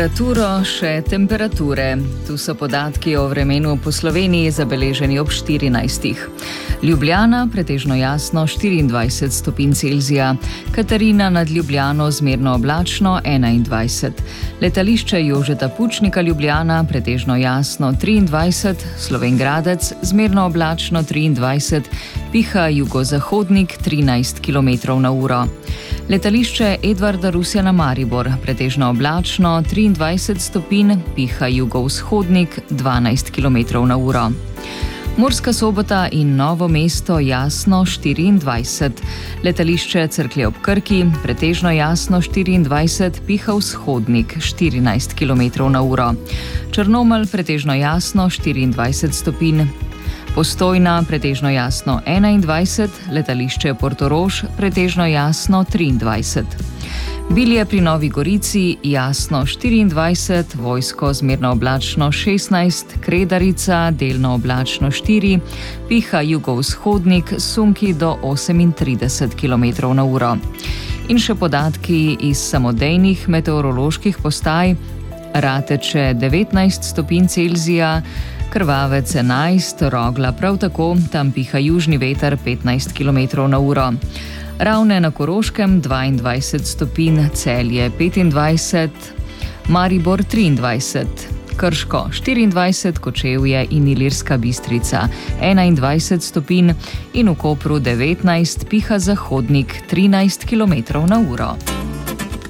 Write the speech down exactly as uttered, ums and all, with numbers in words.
Temperaturo še temperature. Tu so podatki o vremenu po Sloveniji zabeleženi ob štirinajstih. Ljubljana pretežno jasno štiriindvajset stopinj Celzija, Katarina nad Ljubljano zmerno oblačno enaindvajset. Letališče Jožeta Pučnika Ljubljana pretežno jasno triindvajset, Slovenj Gradec zmerno oblačno triindvajset, piha jugozahodnik trinajst kilometrov na uro. Letališče Edvarda Rusjana Maribor pretežno oblačno triindvajset stopinj, piha jugovzhodnik dvanajst kilometrov na uro. Murska Sobota in Novo mesto jasno štiriindvajset. Letališče Cerklje ob Krki pretežno jasno štiriindvajset, piha vzhodnik štirinajst kilometrov na uro. Črnomelj pretežno jasno štiriindvajset stopinj. Postojna pretežno jasno enaindvajset, letališče Portorož pretežno jasno triindvajset. Bilje pri Novi Gorici jasno štiriindvajset, Vojsko zmerno oblačno šestnajst, Kredarica delno oblačno štiri, piha jugovzhodnik sunki do osemintrideset kilometrov na uro. In še podatki iz samodejnih meteoroloških postaj: Rateče devetnajst stopinj Celzija, Krvavec enajst, Rogla prav tako, tam piha južni veter petnajst kilometrov na uro. Ravne na Koroškem dvaindvajset stopinj, Celje petindvajset, Maribor triindvajset, Krško štiriindvajset, Kočevje in Ilirska Bistrica enaindvajset stopinj in v Kopru devetnajst, piha zahodnik trinajst kilometrov na uro.